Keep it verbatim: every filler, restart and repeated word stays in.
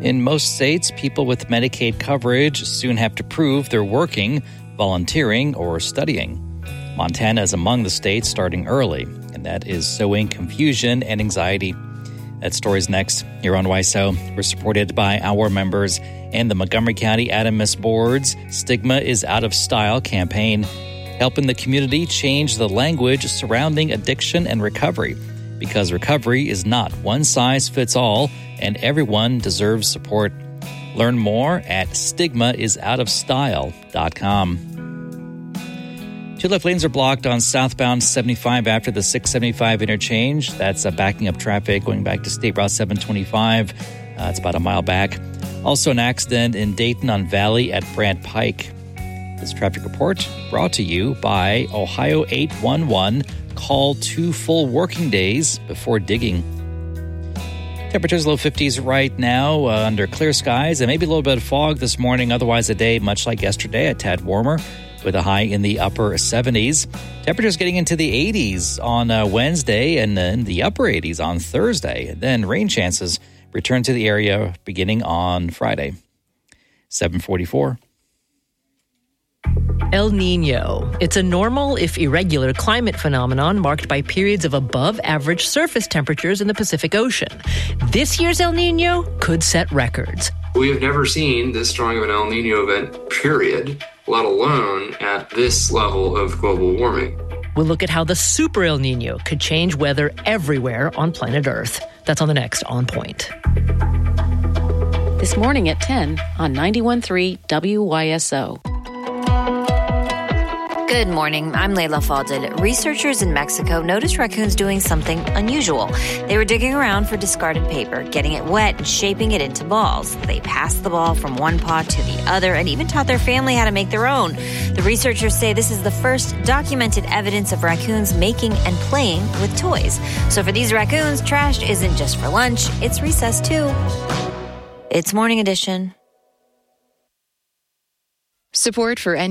In most states, people with Medicaid coverage soon have to prove they're working, volunteering, or studying. Montana is among the states starting early, and that is sowing confusion and anxiety. That story's next here on W I S O. We're supported by our members and the Montgomery County Adamus Board's Stigma is Out of Style campaign, helping the community change the language surrounding addiction and recovery, because recovery is not one size fits all, and everyone deserves support. Learn more at stigma is out of style dot com. Two left lanes are blocked on southbound seventy-five after the six seventy-five interchange. That's uh, backing up traffic going back to State Route seven twenty-five. Uh, it's about a mile back. Also an accident in Dayton on Valley at Brant Pike. This traffic report brought to you by Ohio eight one one. Call two full working days before digging. Temperatures low fifties right now uh, under clear skies and maybe a little bit of fog this morning. Otherwise, a day much like yesterday, a tad warmer with a high in the upper seventies. Temperatures getting into the eighties on uh, Wednesday and then the upper eighties on Thursday. And then rain chances return to the area beginning on Friday. seven forty-four. El Nino. It's a normal, if irregular, climate phenomenon marked by periods of above-average surface temperatures in the Pacific Ocean. This year's El Nino could set records. We have never seen this strong of an El Nino event, period, let alone at this level of global warming. We'll look at how the super El Nino could change weather everywhere on planet Earth. That's on the next On Point. This morning at ten on ninety-one point three W Y S O. Good morning. I'm Leila Fadel. Researchers in Mexico noticed raccoons doing something unusual. They were digging around for discarded paper, getting it wet and shaping it into balls. They passed the ball from one pot to the other and even taught their family how to make their own. The researchers say this is the first documented evidence of raccoons making and playing with toys. So for these raccoons, trash isn't just for lunch, it's recess too. It's Morning Edition. Support for